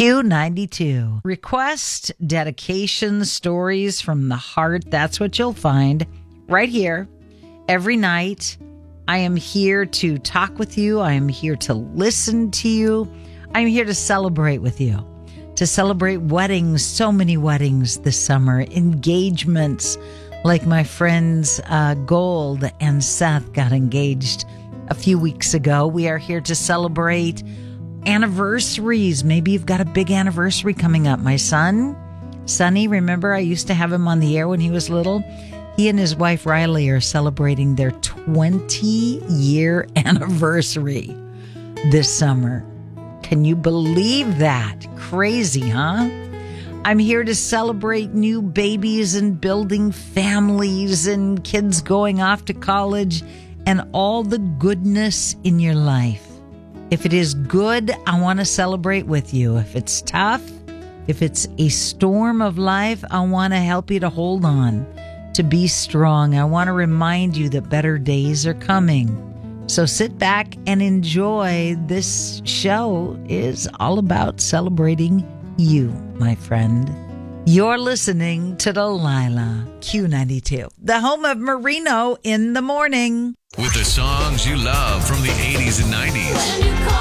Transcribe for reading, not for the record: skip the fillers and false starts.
Q92. Request, dedication, stories from the heart. That's what you'll find right here every night. I am here to talk with you. I am here to listen to you. I am here to celebrate with you, to celebrate weddings, so many weddings this summer, engagements like my friends Gold and Seth got engaged a few weeks ago. We are here to celebrate anniversaries. Maybe you've got a big anniversary coming up. My son, Sonny, remember I used to have him on the air when he was little? He and his wife Riley are celebrating their 20-year anniversary this summer. Can you believe that? Crazy, huh? I'm here to celebrate new babies and building families and kids going off to college and all the goodness in your life. If it is good, I want to celebrate with you. If it's tough, if it's a storm of life, I want to help you to hold on, to be strong. I want to remind you that better days are coming. So sit back and enjoy. This show is all about celebrating you, my friend. You're listening to Delilah, Q92, the home of Merino in the morning. With the songs you love from the 80s and 90s.